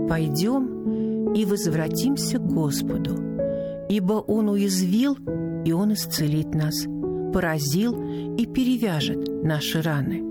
«Пойдем и возвратимся к Господу, ибо Он уязвил, и Он исцелит нас, поразил и перевяжет наши раны».